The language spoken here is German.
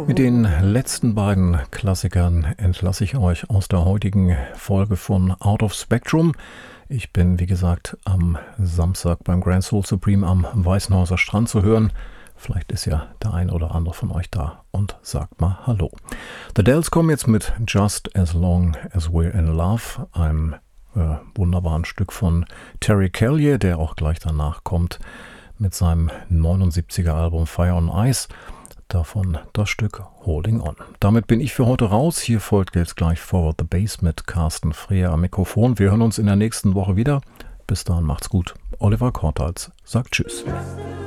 Mit den letzten beiden Klassikern entlasse ich euch aus der heutigen Folge von Out of Spectrum. Ich bin, wie gesagt, am Samstag beim Grand Soul Supreme am Weißenhäuser Strand zu hören. Vielleicht ist ja der ein oder andere von euch da und sagt mal Hallo. The Dells kommen jetzt mit Just As Long As We're In Love, einem wunderbaren Stück von Terry Callier, der auch gleich danach kommt mit seinem 79er Album Fire on Ice. Davon das Stück Holding On. Damit bin ich für heute raus. Hier folgt jetzt gleich Forward the Bass mit Carsten Freer am Mikrofon. Wir hören uns in der nächsten Woche wieder. Bis dahin macht's gut. Oliver Kortals sagt Tschüss.